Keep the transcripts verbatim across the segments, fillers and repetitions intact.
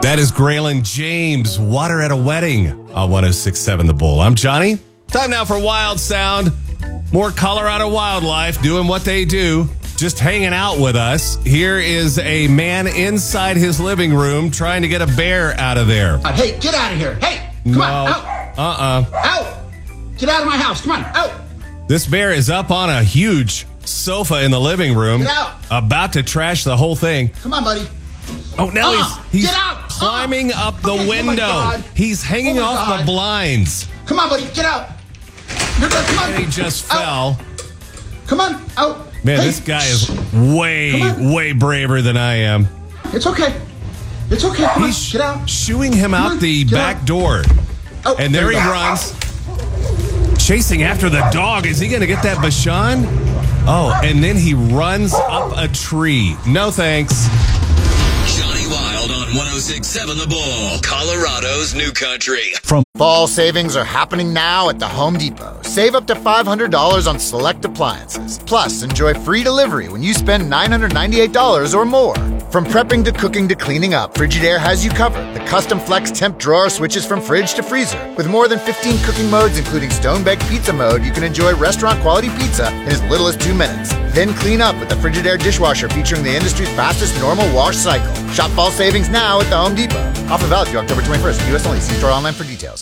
That is Graylin James, Water at a Wedding on one oh six point seven The Bull. I'm Johnny. Time now for Wild Sound. More Colorado wildlife doing what they do, just hanging out with us. Here is a man inside his living room trying to get a bear out of there. Uh, hey, get out of here. Hey, come no. on, out. Uh-uh. Out. Get out of my house. Come on, out. This bear is up on a huge sofa in the living room, Get out. about to trash the whole thing. Come on, buddy. Oh, now Uh, he's, he's get out. climbing Uh, up the okay, window. oh my God. He's hanging Oh my off God. the blinds. Come on, buddy. Get out. You're good. Come on. And he just Out. fell. Come on, out. Man, Hey, this guy is Come way, on. way braver than I am. It's okay. It's okay. Come He's on. Get out. shooing him Come out on, the get back out. door. Oh, And there you he go. runs, chasing after the dog. Is he going to get that Bashan? Oh, and then he runs up a tree. No thanks. Johnny Wild on one oh six point seven The Bull, Colorado's new country. From fall savings are happening now at the Home Depot. Save up to five hundred dollars on select appliances. Plus, enjoy free delivery when you spend nine hundred ninety-eight dollars or more. From prepping to cooking to cleaning up, Frigidaire has you covered. The custom flex temp drawer switches from fridge to freezer. With more than fifteen cooking modes, including stone-baked pizza mode, you can enjoy restaurant-quality pizza in as little as two minutes. Then clean up with the Frigidaire dishwasher featuring the industry's fastest normal wash cycle. Shop fall savings now at the Home Depot. Offer valid through October twenty-first. U S only. See store online for details.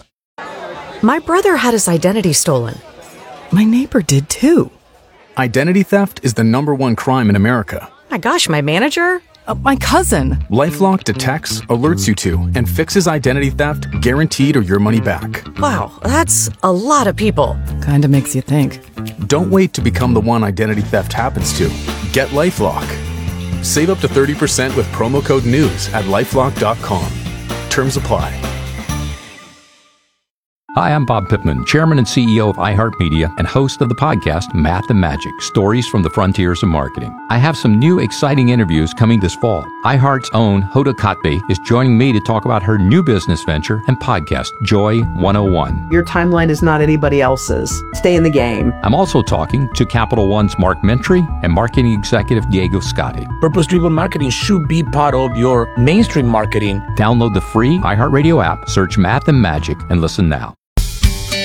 My brother had his identity stolen. My neighbor did too. Identity theft is the number one crime in America. My gosh, my manager? Uh, my cousin. LifeLock detects, alerts you to, and fixes identity theft guaranteed or your money back. Wow, that's a lot of people. Kinda makes you think. Don't wait to become the one identity theft happens to. Get LifeLock. Save up to thirty percent with promo code NEWS at lifelock dot com. Terms apply. Hi, I'm Bob Pittman, Chairman and C E O of iHeartMedia and host of the podcast Math and Magic, Stories from the Frontiers of Marketing. I have some new exciting interviews coming this fall. iHeart's own Hoda Kotb is joining me to talk about her new business venture and podcast, Joy one oh one. Your timeline is not anybody else's. Stay in the game. I'm also talking to Capital One's Mark Mentry and marketing executive Diego Scotti. Purpose-driven marketing should be part of your mainstream marketing. Download the free iHeartRadio app, search Math and Magic, and listen now.